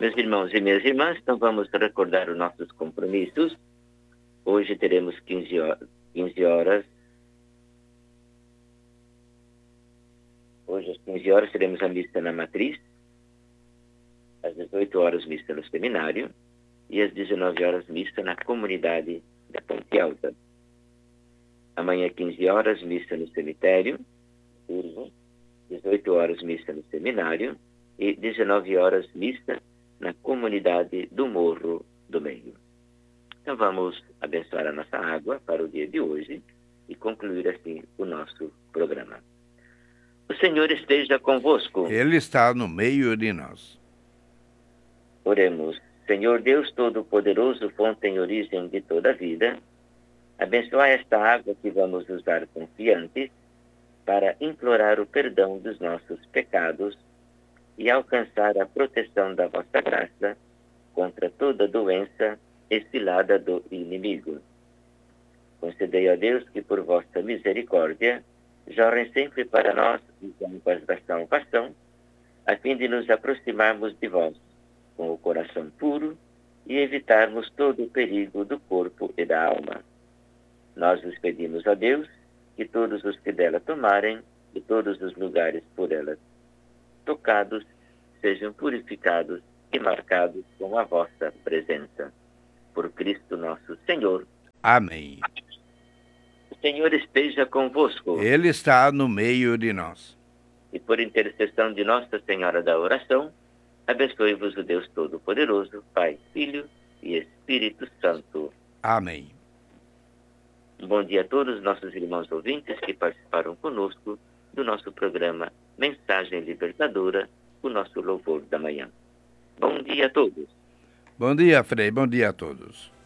Meus irmãos e minhas irmãs, então vamos recordar os nossos compromissos. Hoje teremos 15 horas. Hoje às 15 horas teremos a missa na Matriz, às 18 horas missa no seminário e às 19 horas missa na comunidade da Ponte Alta. Amanhã 15 horas missa no cemitério, 18 horas missa no seminário e 19 horas missa na comunidade do Morro do Meio. Então vamos abençoar a nossa água para o dia de hoje e concluir assim o nosso programa. O Senhor esteja convosco. Ele está no meio de nós. Oremos. Senhor Deus Todo-Poderoso, fonte e origem de toda a vida, abençoai esta água que vamos usar confiantes para implorar o perdão dos nossos pecados e alcançar a proteção da vossa graça contra toda doença e cilada do inimigo. Concedei a Deus que por vossa misericórdia jorrem sempre para nós os águas da salvação, a fim de nos aproximarmos de vós com o coração puro e evitarmos todo o perigo do corpo e da alma. Nós vos pedimos a Deus que todos os que dela tomarem e todos os lugares por ela tocados sejam purificados e marcados com a vossa presença. Por Cristo nosso Senhor. Amém. O Senhor esteja convosco. Ele está no meio de nós. E por intercessão de Nossa Senhora da Oração, abençoe-vos o Deus Todo-Poderoso, Pai, Filho e Espírito Santo. Amém. Bom dia a todos os nossos irmãos ouvintes que participaram conosco do nosso programa Mensagem Libertadora, o nosso louvor da manhã. Bom dia a todos. Bom dia, Frei. Bom dia a todos.